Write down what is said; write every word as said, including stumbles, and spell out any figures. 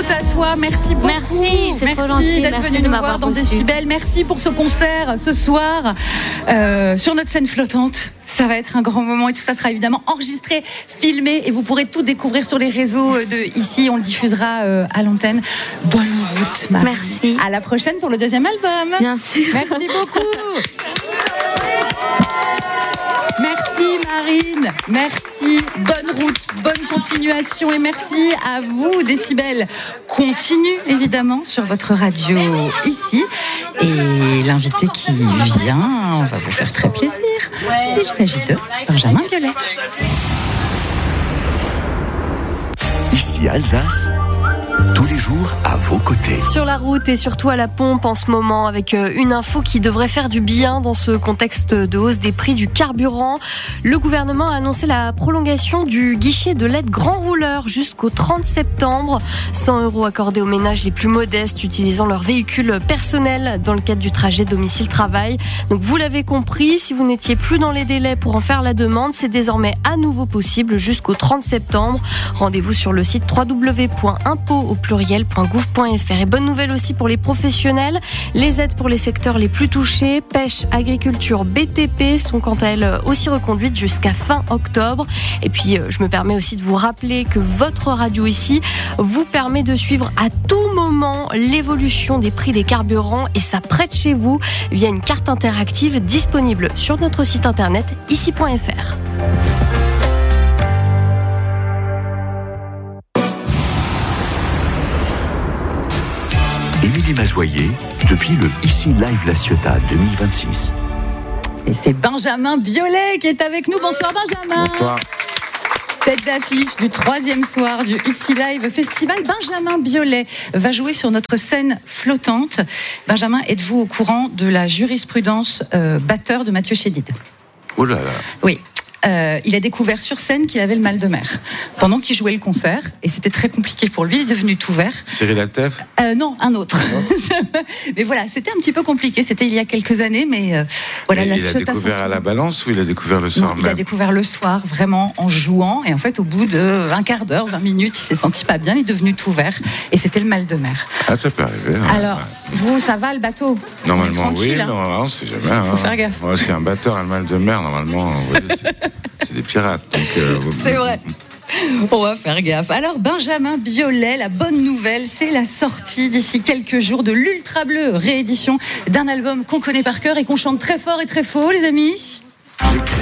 route à toi. Merci beaucoup. Merci, c'est merci trop gentil. d'être Merci venu de nous m'avoir voir dans reçu. Décibel. Merci pour ce concert ce soir euh, sur notre scène flottante. Ça va être un grand moment et tout ça sera évidemment enregistré, filmé et vous pourrez tout découvrir sur les réseaux de ici. On le diffusera euh, à l'antenne. Bonne route, Marie. Merci. À la prochaine pour le deuxième album. Bien sûr. Merci beaucoup. Merci Marine, merci, bonne route, bonne continuation et merci à vous Décibel. Continue évidemment sur votre radio ici et l'invité qui vient, on va vous faire très plaisir. Il s'agit de Benjamin Biolay. Ici Alsace, tous les jours à vos côtés. Sur la route et surtout à la pompe en ce moment, avec une info qui devrait faire du bien dans ce contexte de hausse des prix du carburant. Le gouvernement a annoncé la prolongation du guichet de l'aide grand rouleur jusqu'au trente septembre. cent euros accordés aux ménages les plus modestes utilisant leur véhicule personnel dans le cadre du trajet domicile-travail. Donc vous l'avez compris, si vous n'étiez plus dans les délais pour en faire la demande, c'est désormais à nouveau possible jusqu'au trente septembre. Rendez-vous sur le site w w w point impôt au pluriel point gouv point f r. Et bonne nouvelle aussi pour les professionnels, les aides pour les secteurs les plus touchés, pêche, agriculture, B T P, sont quant à elles aussi reconduites jusqu'à fin octobre. Et puis je me permets aussi de vous rappeler que votre radio ici vous permet de suivre à tout moment l'évolution des prix des carburants et ça près de chez vous via une carte interactive disponible sur notre site internet ici point f r. Émilie Mazoyer, depuis le Ici Live La Ciotat deux mille vingt-six. Et c'est Benjamin Biolay qui est avec nous. Bonsoir Benjamin. Bonsoir. Tête d'affiche du troisième soir du Ici Live Festival, Benjamin Biolay va jouer sur notre scène flottante. Benjamin, êtes-vous au courant de la jurisprudence euh, batteur de Mathieu Chédid ? Oh là là. Oui. Euh, il a découvert sur scène qu'il avait le mal de mer pendant qu'il jouait le concert et c'était très compliqué pour lui. Il est devenu tout vert. Cyril Atef ? euh, Non, un autre. Mais voilà, c'était un petit peu compliqué. C'était il y a quelques années, mais euh, voilà. Mais la il a découvert à la balance ou il a découvert le soir non, même ? Il a découvert le soir, vraiment en jouant. Et en fait, au bout de un quart d'heure, vingt minutes, il s'est senti pas bien. Il est devenu tout vert et c'était le mal de mer. Ah, ça peut arriver. Hein. Alors, vous, ça va le bateau ? Normalement, oui. Hein. Normalement, on sait jamais. Hein. Faut faire gaffe. Ouais, si un batteur a le mal de mer, normalement, vous voyez, c'est... C'est des pirates. Donc, euh, c'est vrai. On va faire gaffe. Alors, Benjamin Biolay, la bonne nouvelle, c'est la sortie d'ici quelques jours de l'Ultra Bleu, réédition d'un album qu'on connaît par cœur et qu'on chante très fort et très faux, les amis.